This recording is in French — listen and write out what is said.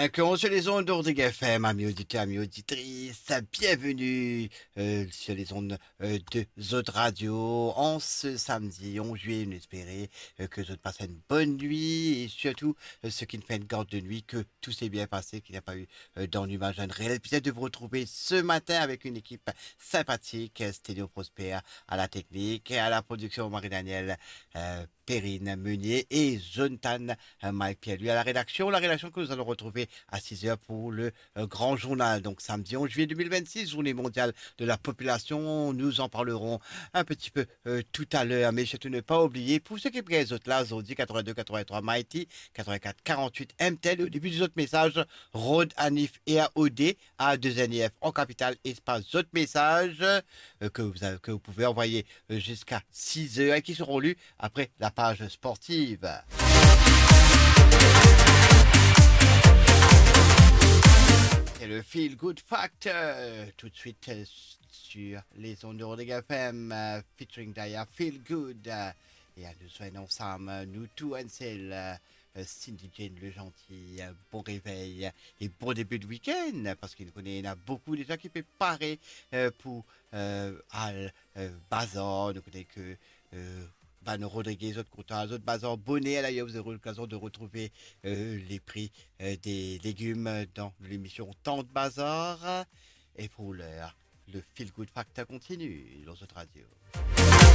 5 ans sur les ondes d'Ordig FM, amis auditeurs, amis auditrices, bienvenue sur les ondes de Zod Radio en ce samedi 11 juillet. Nous espérons que Zod passe une bonne nuit et surtout ceux qui ne font une garde de nuit, que tout s'est bien passé, qu'il n'y a pas eu d'ennui. J'ai un réel plaisir de vous retrouver ce matin avec une équipe sympathique, Stédio Prosper à la technique, à la production Marie-Daniel. Perrine Meunier et Jonathan Mike Pierre, lui à la rédaction. La rédaction que nous allons retrouver à 6 heures pour le grand journal. Donc samedi 11 juillet 2026, journée mondiale de la population. Nous en parlerons un petit peu tout à l'heure. Mais surtout ne pas oublier, pour ceux qui prennent les autres là, Zodi 82 83 Mighty 84 48 MTEL. Au début des autres messages, Rode, Anif et AOD à 2NIF en capitale, espace autres messages que vous pouvez envoyer jusqu'à 6 heures et qui seront lus après la page sportive. C'est le Feel Good Factor, tout de suite sur les ondes de Rodrigue FM, featuring Daya Feel Good. Et à nous soigner ensemble, nous tous ensemble, Cindy Jane le gentil, bon réveil et bon début de week-end, parce qu'il y en a beaucoup déjà qui préparent pour Al Bazar. Nous connaissons que Bano Rodriguez, autres comptoirs, autres bazar bonnet. D'ailleurs, vous aurez l'occasion de retrouver les prix des légumes dans l'émission Tant de Bazar. Et pour l'heure, le Feel Good Factor continue dans cette radio.